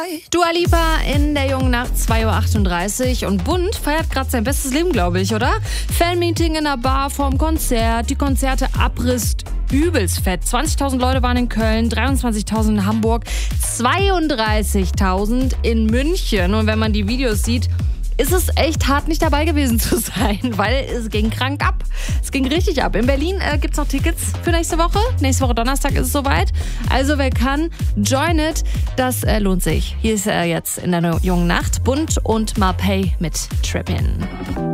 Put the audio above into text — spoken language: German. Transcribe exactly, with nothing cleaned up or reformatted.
Dua Lipa in der jungen Nacht, zwei Uhr achtunddreißig. Und Bund feiert gerade sein bestes Leben, glaube ich, oder? Fanmeeting in der Bar vorm Konzert, die Konzerte Abriss, übelst fett. zwanzigtausend Leute waren in Köln, dreiundzwanzigtausend in Hamburg, zweiunddreißigtausend in München. Und wenn man die Videos sieht, ist es echt hart, nicht dabei gewesen zu sein, weil es ging krank ab. Es ging richtig ab. In Berlin äh, gibt es noch Tickets für nächste Woche. Nächste Woche Donnerstag ist es soweit. Also wer kann, join it. Das äh, lohnt sich. Hier ist er äh, jetzt in der jungen Nacht. Bund und Marpay mit Trippin'.